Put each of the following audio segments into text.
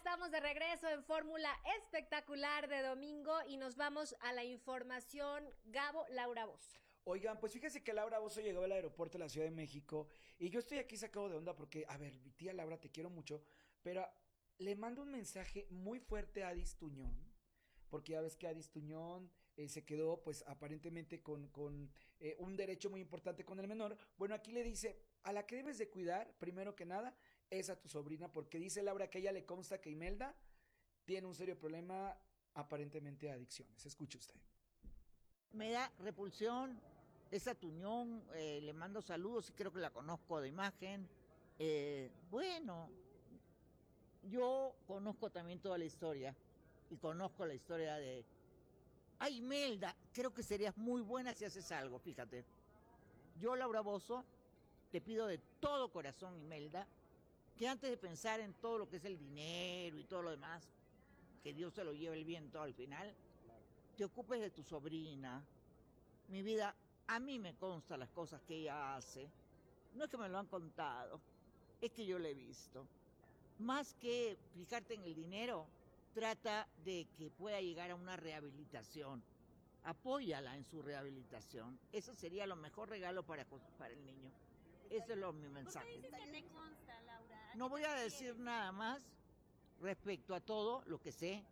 estamos de regreso en Fórmula Espectacular de domingo y nos vamos a la información. Gabo, Laura Bozzo. Oigan, pues fíjense que Laura Bozzo llegó al aeropuerto de la Ciudad de México y yo estoy aquí sacado de onda porque, a ver, mi tía Laura, te quiero mucho, pero le mando un mensaje muy fuerte a Adis Tuñón, porque ya ves que Adis Tuñón se quedó pues aparentemente con un derecho muy importante con el menor. Bueno, aquí le dice, a la que debes de cuidar, primero que nada, es a tu sobrina, porque dice Laura que a ella le consta que Imelda tiene un serio problema aparentemente de adicciones. Escuche usted. Me da repulsión esa Tuñón, le mando saludos y creo que la conozco de imagen. Bueno, yo conozco también toda la historia y conozco la historia de... Ay, Imelda, creo que serías muy buena si haces algo, fíjate. Yo, Laura Bozzo, te pido de todo corazón, Imelda, que antes de pensar en todo lo que es el dinero y todo lo demás, que Dios se lo lleve el viento al final, te ocupes de tu sobrina. Mi vida, a mí me consta las cosas que ella hace. No es que me lo han contado, es que yo lo he visto. Más que fijarte en el dinero, trata de que pueda llegar a una rehabilitación. Apóyala en su rehabilitación. Eso sería lo mejor regalo para el niño. Ese es mi mensaje. ¿Por qué dices que te consta, Laura? No voy a decir nada más respecto a todo lo que sé.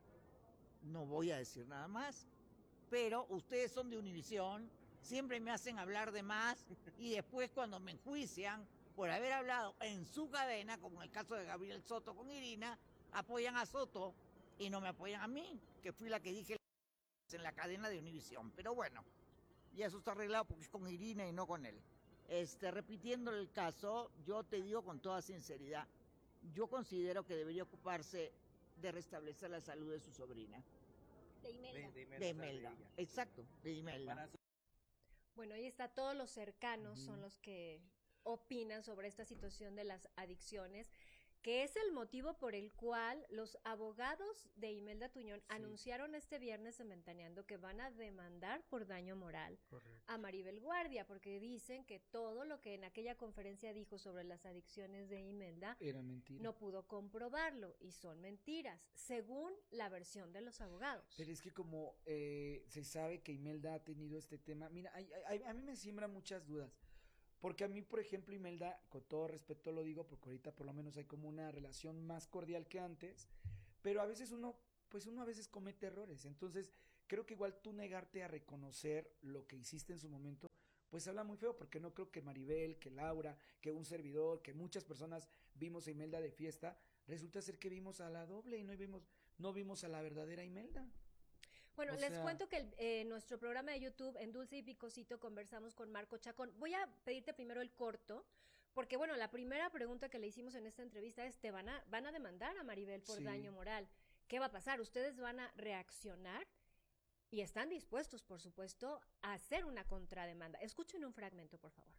No voy a decir nada más. Pero ustedes son de Univisión, siempre me hacen hablar de más y después cuando me enjuician por haber hablado en su cadena, como en el caso de Gabriel Soto con Irina, apoyan a Soto y no me apoyan a mí, que fui la que dije en la cadena de Univisión. Pero bueno, ya eso está arreglado porque es con Irina y no con él. Repitiendo el caso, yo te digo con toda sinceridad, yo considero que debería ocuparse de restablecer la salud de su sobrina. De Imelda. De Imelda, exacto, de Imelda. Bueno, ahí está, todos los cercanos son los que opinan sobre esta situación de las adicciones, que es el motivo por el cual los abogados de Imelda Tuñón anunciaron este viernes en Ventaneando que van a demandar por daño moral a Maribel Guardia, porque dicen que todo lo que en aquella conferencia dijo sobre las adicciones de Imelda Era mentira. no pudo comprobarlo y son mentiras, según la versión de los abogados. Pero es que como se sabe que Imelda ha tenido este tema, mira, a mí me siembra muchas dudas. Porque a mí, por ejemplo, Imelda, con todo respeto lo digo, porque ahorita por lo menos hay como una relación más cordial que antes, pero a veces uno a veces comete errores. Entonces, creo que igual tú negarte a reconocer lo que hiciste en su momento, pues habla muy feo, porque no creo que Maribel, que Laura, que un servidor, que muchas personas vimos a Imelda de fiesta, resulta ser que vimos a la doble y no vimos a la verdadera Imelda. Bueno, les cuento que nuestro programa de YouTube, en Dulce y Picosito, conversamos con Marco Chacón. Voy a pedirte primero el corto, porque bueno, la primera pregunta que le hicimos en esta entrevista es, van a demandar a Maribel por daño moral. ¿Qué va a pasar? ¿Ustedes van a reaccionar? Y están dispuestos, por supuesto, a hacer una contrademanda. Escuchen un fragmento, por favor.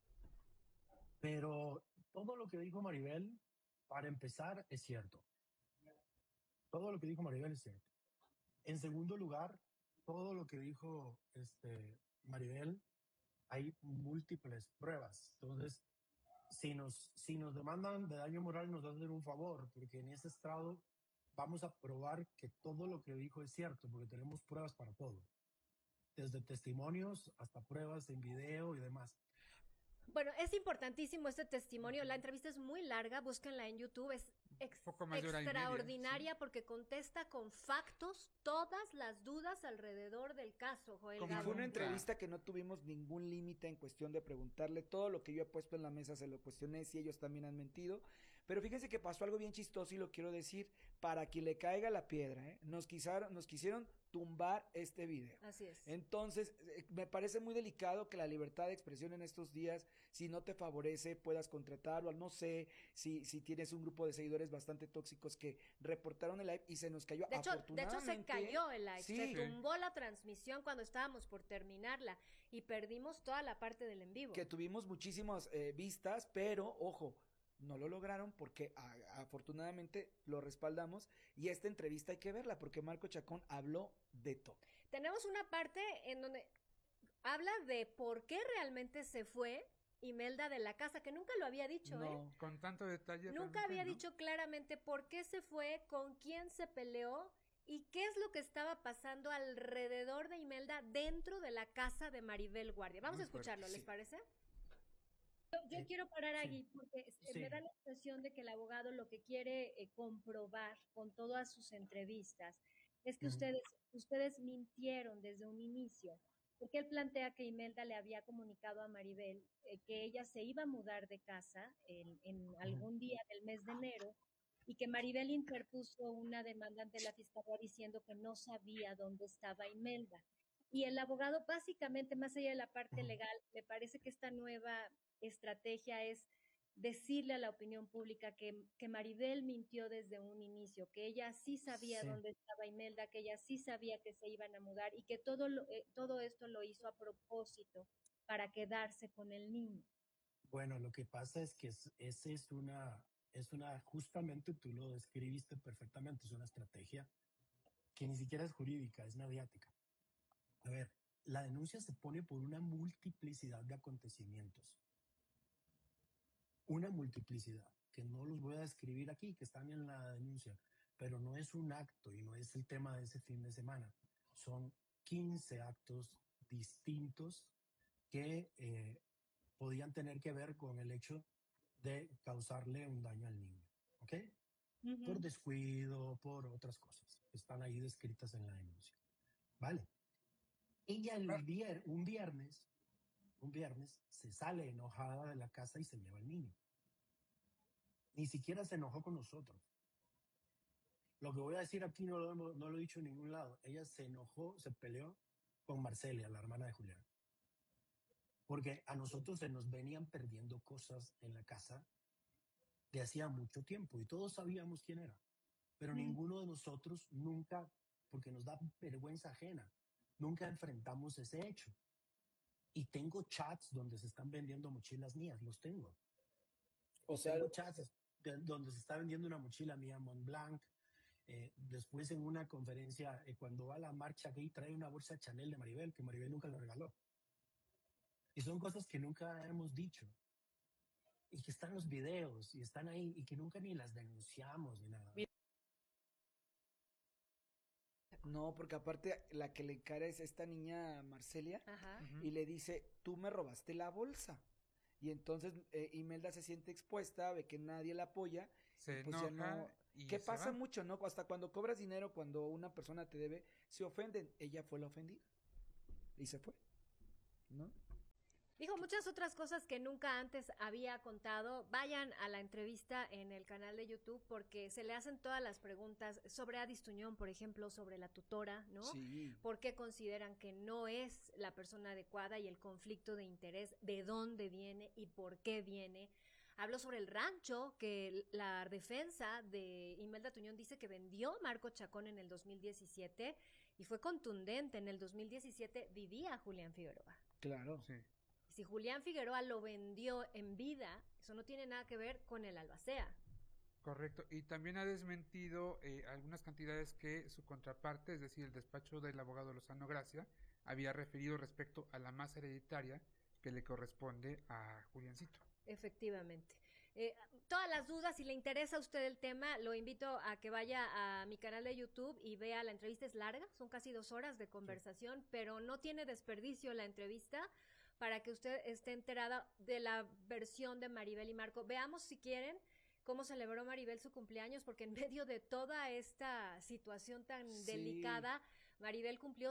Pero todo lo que dijo Maribel, para empezar, es cierto. Todo lo que dijo Maribel es cierto. En segundo lugar, todo lo que dijo Maribel, hay múltiples pruebas. Entonces, si nos demandan de daño moral, nos hacen un favor, porque en ese estrado vamos a probar que todo lo que dijo es cierto, porque tenemos pruebas para todo. Desde testimonios hasta pruebas en video y demás. Bueno, es importantísimo este testimonio. La entrevista es muy larga, búsquenla en YouTube. Es extraordinaria porque contesta con factos todas las dudas alrededor del caso, Joel Como Gabo. fue una entrevista que no tuvimos ningún límite en cuestión de preguntarle todo lo que yo he puesto en la mesa, se lo cuestioné si ellos también han mentido, pero fíjense que pasó algo bien chistoso y lo quiero decir para que le caiga la piedra, nos quisieron tumbar este video. Así es. Entonces, me parece muy delicado que la libertad de expresión en estos días, si no te favorece, puedas contratarlo. No sé si tienes un grupo de seguidores bastante tóxicos que reportaron el live y se nos cayó. De hecho, se cayó el live. Sí. Se tumbó la transmisión cuando estábamos por terminarla y perdimos toda la parte del en vivo. Que tuvimos muchísimas vistas, pero, ojo, no lo lograron porque afortunadamente lo respaldamos y esta entrevista hay que verla porque Marco Chacón habló de todo. Tenemos una parte en donde habla de por qué realmente se fue Imelda de la casa, que nunca lo había dicho, ¿eh? No. Con tanto detalle. Nunca realmente, había ¿no? dicho claramente por qué se fue, con quién se peleó y qué es lo que estaba pasando alrededor de Imelda dentro de la casa de Maribel Guardia. Vamos Muy a escucharlo, fuerte, ¿les sí. parece? Yo quiero parar Sí. aquí porque Sí. me da la sensación de que el abogado lo que quiere comprobar con todas sus entrevistas es que Ujú. ustedes mintieron desde un inicio, porque él plantea que Imelda le había comunicado a Maribel que ella se iba a mudar de casa en algún día del mes de enero y que Maribel interpuso una demanda ante la fiscalía diciendo que no sabía dónde estaba Imelda. Y el abogado, básicamente, más allá de la parte Ujú. legal, me parece que esta nueva estrategia es decirle a la opinión pública que Maribel mintió desde un inicio, que ella sí sabía Sí. dónde estaba Imelda, que ella sí sabía que se iban a mudar y que todo esto lo hizo a propósito para quedarse con el niño. Bueno, lo que pasa es que ese justamente tú lo describiste perfectamente, es una estrategia que ni siquiera es jurídica, es mediática. A ver, la denuncia se pone por una multiplicidad de acontecimientos, una multiplicidad, que no los voy a describir aquí, que están en la denuncia, pero no es un acto y no es el tema de ese fin de semana. Son 15 actos distintos que podían tener que ver con el hecho de causarle un daño al niño, ¿ok? Por descuido, por otras cosas que están ahí descritas en la denuncia. Vale. Ella un viernes, se sale enojada de la casa y se lleva al niño. Ni siquiera se enojó con nosotros. Lo que voy a decir aquí no lo he dicho en ningún lado. Ella se enojó, se peleó con Marcelia, la hermana de Julián. Porque a nosotros se nos venían perdiendo cosas en la casa de hacía mucho tiempo y todos sabíamos quién era. Pero ninguno de nosotros nunca, porque nos da vergüenza ajena, nunca enfrentamos ese hecho. Y tengo chats donde se están vendiendo mochilas mías, los tengo. O sea, Tengo chats donde se está vendiendo una mochila mía Montblanc. Después en una conferencia, cuando va a la marcha gay, trae una bolsa Chanel de Maribel, que Maribel nunca le regaló. Y son cosas que nunca hemos dicho. Y que están los videos, y están ahí, y que nunca ni las denunciamos ni nada. no, porque aparte la que le encara es esta niña Marcelia Ajá. Ujú. y le dice, tú me robaste la bolsa. Y entonces Imelda se siente expuesta, ve que nadie la apoya. Se Y pues ya enoja no. y Que se pasa va. mucho, ¿no? Hasta cuando cobras dinero, cuando una persona te debe, se ofenden. Ella fue la ofendida. Y se fue. ¿No? Dijo muchas otras cosas que nunca antes había contado. Vayan a la entrevista en el canal de YouTube porque se le hacen todas las preguntas sobre Adis Tuñón, por ejemplo, sobre la tutora, ¿no? Sí. ¿Por qué consideran que no es la persona adecuada y el conflicto de interés, de dónde viene y por qué viene? Habló sobre el rancho que la defensa de Imelda Tuñón dice que vendió Marco Chacón en el 2017 y fue contundente. En el 2017 vivía Julián Figueroa. Claro. Sí. Si Julián Figueroa lo vendió en vida, eso no tiene nada que ver con el albacea. Correcto. Y también ha desmentido algunas cantidades que su contraparte, es decir, el despacho del abogado Lozano Gracia, había referido respecto a la masa hereditaria que le corresponde a Juliancito. Efectivamente. Todas las dudas, si le interesa a usted el tema, lo invito a que vaya a mi canal de YouTube y vea la entrevista. Es larga, son casi 2 horas de conversación, pero no tiene desperdicio la entrevista para que usted esté enterada de la versión de Maribel y Marco. Veamos, si quieren, cómo celebró Maribel su cumpleaños, porque en medio de toda esta situación tan Sí. delicada, Maribel cumplió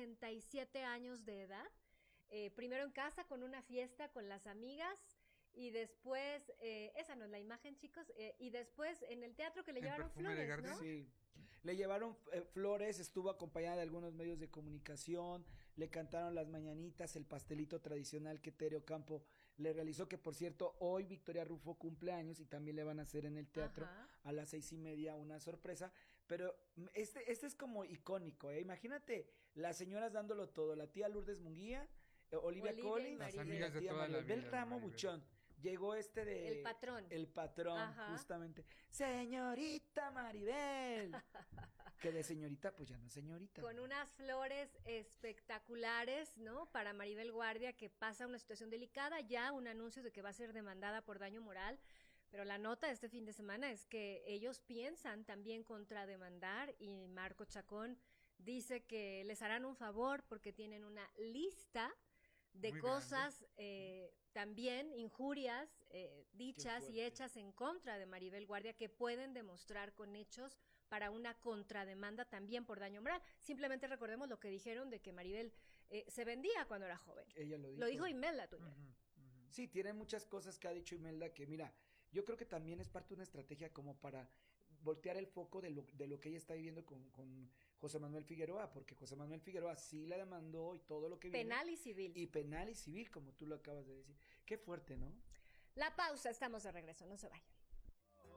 67 años de edad. Primero en casa con una fiesta con las amigas y después, esa no es la imagen, chicos, y después en el teatro que le En llevaron Perfume de flores, Gardel. ¿no? Sí. Le llevaron flores, estuvo acompañada de algunos medios de comunicación, le cantaron las mañanitas, el pastelito tradicional que Tere Ocampo le realizó, que por cierto, hoy Victoria Rufo cumple años y también le van a hacer en el teatro Ajá. a las 6:30 una sorpresa, pero este es como icónico, ¿eh? Imagínate las señoras dándolo todo, la tía Lourdes Munguía, Olivia Olivia y Collins, Maribel. Las amigas de la tía toda la Maribel, vida. Beltramo Maribel. Buchón, Llegó de... El patrón. El patrón, Ajá. justamente. Señorita Maribel. Que de señorita, pues ya no es señorita. Con unas flores espectaculares, ¿no? Para Maribel Guardia, que pasa una situación delicada, ya un anuncio de que va a ser demandada por daño moral, pero la nota de este fin de semana es que ellos piensan también contrademandar y Marco Chacón dice que les harán un favor porque tienen una lista de Muy cosas, también injurias dichas y fuerte. hechas en contra de Maribel Guardia que pueden demostrar con hechos para una contrademanda también por daño moral. Simplemente recordemos lo que dijeron de que Maribel se vendía cuando era joven. Ella lo dijo. Lo dijo Imelda Tuñón. Ujú, ujú. Sí, tiene muchas cosas que ha dicho Imelda que, mira, yo creo que también es parte de una estrategia como para voltear el foco de lo que ella está viviendo con José Manuel Figueroa, porque José Manuel Figueroa sí la demandó y todo lo que viene. Penal y civil. Y penal y civil, como tú lo acabas de decir. Qué fuerte, ¿no? La pausa, estamos de regreso, no se vayan.